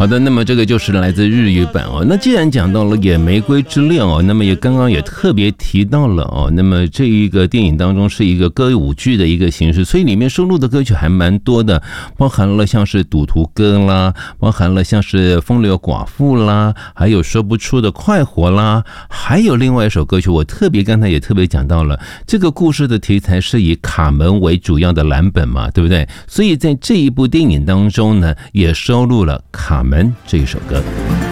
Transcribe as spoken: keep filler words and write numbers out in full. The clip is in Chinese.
好的，那么这个就是来自日语版哦。那既然讲到了《野玫瑰之恋》哦，那么也刚刚也特别提到了哦，那么这一个电影当中是一个歌舞剧的一个形式，所以里面收录的歌曲还蛮多的，包含了像是赌徒歌啦，包含了像是风流寡妇啦，还有说不出的快活啦，还有另外一首歌曲，我特别刚才也特别讲到了，这个故事的题材是以卡门为主要的蓝本嘛，对不对？所以在这一部电影当中呢，也收录了卡门这一首歌。